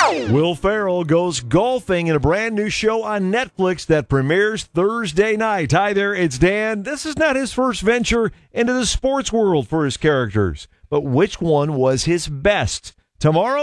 Will Ferrell goes golfing in a brand new show on Netflix that premieres Thursday night. Hi there, it's Dan. This is not his first venture into the sports world for his characters, but which one was his best? Tomorrow,